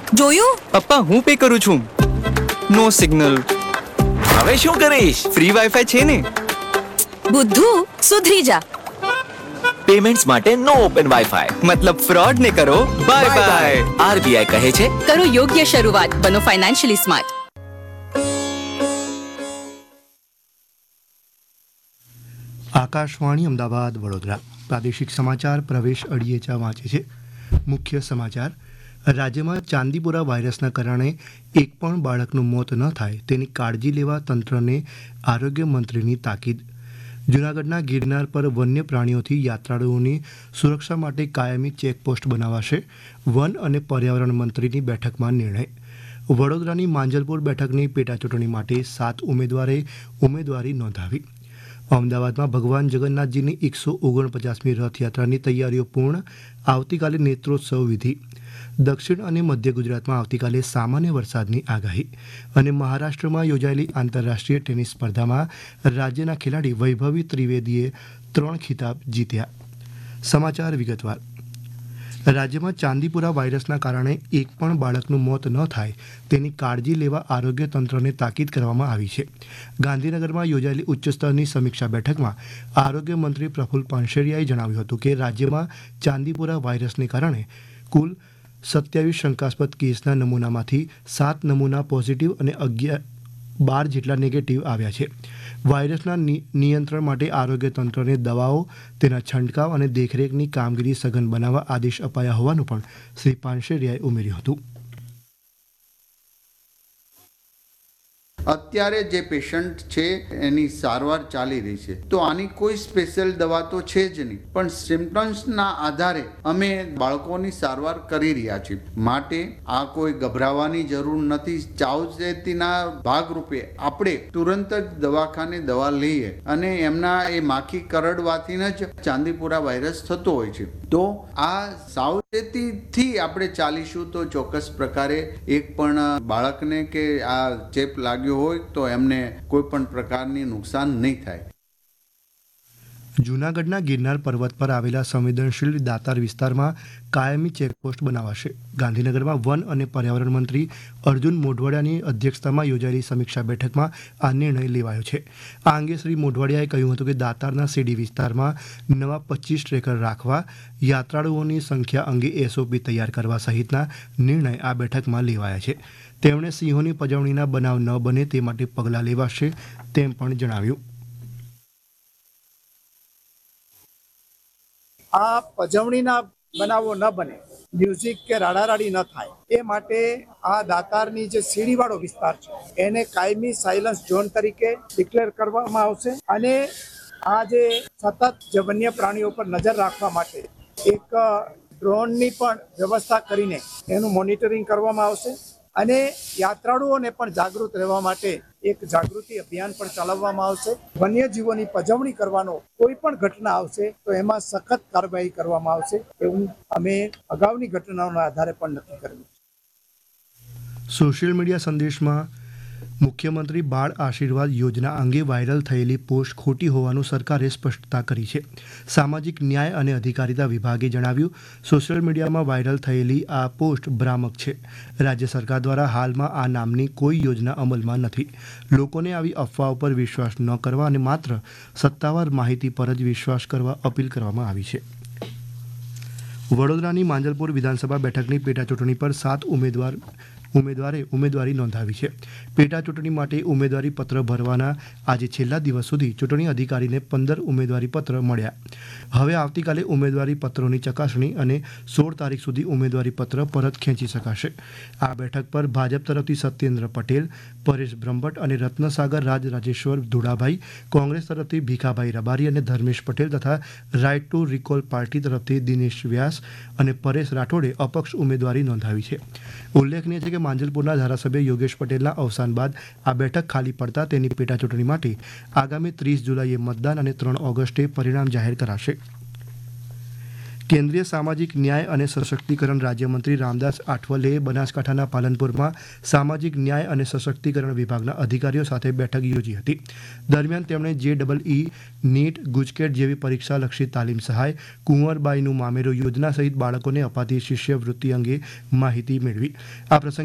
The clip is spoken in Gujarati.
જોયું? પપ્પા હું પે કરું છું. નો સિગ્નલ. હવે શું કરીશ? ફ્રી વાઈફાઈ છે ને. બુદ્ધુ સુધરી જા. પેમેન્ટ્સ માટે નો ઓપન વાઈફાઈ. મતલબ ફ્રોડ ને કરો બાય બાય. આરબીઆઈ કહે છે કરો યોગ્ય શરૂઆત, બનો ફાઇનાન્શિયલી સ્માર્ટ. આકાશવાણી અમદાવાદ વડોદરા પ્રાદેશિક સમાચાર પ્રવેશ અડિયેચા વાંચે છે. મુખ્ય સમાચાર. રાજ્યમાં ચાંદીપુરા વાયરસના કારણે એક પણ બાળકનું મોત ન થાય તેની કાળજી લેવા તંત્રને આરોગ્ય મંત્રીની તાકીદ. જૂનાગઢના ગિરનાર પર વન્ય પ્રાણીઓથી યાત્રાળુઓની સુરક્ષા માટે કાયમી ચેકપોસ્ટ બનાવાશે. વન અને પર્યાવરણ મંત્રીની બેઠકમાં નિર્ણય. વડોદરાની માંજલપુર બેઠકની પેટાચૂંટણી માટે 7 ઉમેદવારે ઉમેદવારી નોંધાવી. અમદાવાદમાં ભગવાન જગન્નાથજીની 149મી રથયાત્રાની તૈયારીઓ પૂર્ણ. આવતીકાલે નેત્રોત્સવ વિધિ. દક્ષિણ અને મધ્ય ગુજરાતમાં આવતીકાલે સામાન્ય વરસાદની આગાહી. અને મહારાષ્ટ્રમાં યોજાયેલી આંતરરાષ્ટ્રીય ટેનિસ સ્પર્ધામાં રાજ્યના ખેલાડી વૈભવી ત્રિવેદીએ 3 ખિતાબ જીત્યા. સમાચાર વિગતવાર. રાજ્યમાં ચાંદીપુરા વાયરસના કારણે એક પણ બાળકનું મોત ન થાય તેની કાળજી લેવા આરોગ્ય તંત્રને તાકીદ કરવામાં આવી છે. ગાંધીનગરમાં યોજાયેલી ઉચ્ચસ્તરની સમીક્ષા બેઠકમાં આરોગ્ય મંત્રી પ્રફુલ્લ પાનસેરિયાએ જણાવ્યું હતું કે રાજ્યમાં ચાંદીપુરા વાયરસને કારણે કુલ 27 શંકાસ્પદ કેસના નમૂનામાંથી 7 નમૂના પોઝિટિવ અને 12 જેટલા નેગેટિવ આવ્યા છે. વાયરસના નિયંત્રણ માટે આરોગ્ય તંત્રને દવાઓ, તેના છંટકાવ અને દેખરેખની કામગીરી સઘન બનાવવા આદેશ અપાયા હોવાનું પણ શ્રી પાનસેરિયાએ ઉમેર્યું હતું. અત્યારે જે પેશન્ટ છે એની સારવાર ચાલી રહી છે, તો આની કોઈ સ્પેશિયલ દવા તો છે જ નહીં, પણ સિમ્પટમ્સના આધારે અમે બાળકોની સારવાર કરી રહ્યા છીએ. માટે આ કોઈ ગભરાવાની જરૂર નથી. સાવચેતીના ભાગરૂપે આપણે તુરંત જ દવાખાને દવા લઈએ અને એમના એ માખી કરડવાથી જ ચાંદીપુરા વાયરસ થતો હોય છે. તો આ સાવચેતીથી આપણે ચાલીશું તો ચોક્કસ પ્રકારે એક પણ બાળકને કે આ ચેપ લાગ્યો હોય તો એમને કોઈ પણ પ્રકારની નુકસાન નહીં થાય. જૂનાગઢના ગિરનાર પર્વત પર આવેલા સંવેદનશીલ દાતાર વિસ્તારમાં કાયમી ચેકપોસ્ટ બનાવાશે. ગાંધીનગરમાં વન અને પર્યાવરણ મંત્રી અર્જુન મોઢવાડિયાની અધ્યક્ષતામાં યોજાયેલી સમીક્ષા બેઠકમાં આ નિર્ણય લેવાયો છે. આ અંગે શ્રી મોઢવાડિયાએ કહ્યું હતું કે દાતારના સીડી વિસ્તારમાં નવા 25 ટ્રેકર રાખવા, યાત્રાળુઓની સંખ્યા અંગે એસઓપી તૈયાર કરવા સહિતના નિર્ણય આ બેઠકમાં લેવાયા છે. તેમણે સિંહોની પજવણીના બનાવ ન બને તે માટે પગલાં લેવાશે તેમ પણ જણાવ્યું. આ પજવણીના બનાવો ન બને, મ્યુઝિક કે રાડારાડી ન થાય એ માટે આ દાતારની જે સીડીવાળો વિસ્તાર છે એને કાયમી સાયલન્સ ઝોન તરીકે ડિક્લેર કરવામાં આવશે. અને આ જે સતત જે વન્ય પ્રાણીઓ પર નજર રાખવા માટે એક ડ્રોનની પણ વ્યવસ્થા કરીને એનું મોનિટરિંગ કરવામાં આવશે. અને યાત્રાળુઓને પણ જાગૃત રહેવા માટે એક જાગૃતિ અભિયાન પણ ચલાવવામાં આવશે. વન્યજીવોની પજવણી કરવાનો કોઈ પણ ઘટના આવશે તો એમાં સખત કાર્યવાહી કરવામાં આવશે એવું અમે અગાઉની ઘટનાઓના આધારે પણ નક્કી કર્યું. સોશિયલ મીડિયા સંદેશમાં મુખ્યમંત્રી બાળ આશીર્વાદ યોજના અંગે વાયરલ થયેલી પોસ્ટ ખોટી હોવાનું સરકારે સ્પષ્ટતા કરી છે. સામાજિક ન્યાય અને અધિકારિતા વિભાગે જણાવ્યું, સોશિયલ મીડિયામાં વાયરલ થયેલી આ પોસ્ટ ભ્રામક છે. રાજ્ય સરકાર દ્વારા હાલમાં આ નામની કોઈ યોજના અમલમાં નથી. લોકોને આવી અફવાઓ પર વિશ્વાસ ન કરવા અને માત્ર સત્તાવાર માહિતી પર જ વિશ્વાસ કરવા અપીલ કરવામાં આવી છે. વડોદરાની માંજલપુર વિધાનસભા બેઠકની પેટાચૂંટણી પર 7 ઉમેદવારે ઉમેદવારી નોંધાવી છે. પેટા ચૂંટણી માટે ઉમેદવારી પત્ર ભરવાના આજે છેલ્લા દિવસ સુધી ચૂંટણી અધિકારીને 15 ઉમેદવારી પત્ર મળ્યા. હવે આવતીકાલે ઉમેદવારી પત્રોની ચકાસણી અને 16 તારીખ સુધી ઉમેદવારી પત્ર પરત ખેંચી શકાશે. આ બેઠક પર ભાજપ તરફથી સત્યેન્દ્ર પટેલ, પરેશ બ્રહ્મભટ્ટ અને રત્નસાગર રાજેશ્વર ધુડાભાઈ, કોંગ્રેસ તરફથી ભીખાભાઈ રબારી અને ધર્મેશ પટેલ તથા રાઇટ ટુ રિકોલ પાર્ટી તરફથી દિનેશ વ્યાસ અને પરેશ રાઠોડે અપક્ષ ઉમેદવારી નોંધાવી છે. ઉલ્લેખનીય છે કે માંજલપુરના ધારાસભ્ય યોગેશ પટેલના અવસાન બાદ આ બેઠક ખાલી પડતા તેની પેટાચૂંટણી માટે આગામી 30 જુલાઈએ મતદાન અને 3 ઓગસ્ટે પરિણામ જાહેર કરાશે. કેન્દ્રીય સામાજિક ન્યાય અને સશક્તિકરણ રાજ્યમંત્રી રામદાસ આઠવલેએ બનાસકાંઠાના પાલનપુરમાં સામાજિક ન્યાય અને સશક્તિકરણ વિભાગના અધિકારીઓ સાથે બેઠક યોજી હતી. દરમિયાન તેમણે JEE, નીટ, ગુજકેટ જેવી પરીક્ષાલક્ષી તાલીમ સહાય, કુંવરબાઈનું મામેરું યોજના સહિત બાળકોને અપાતી શિષ્યવૃત્તિ અંગે માહિતી મેળવી. આ પ્રસંગે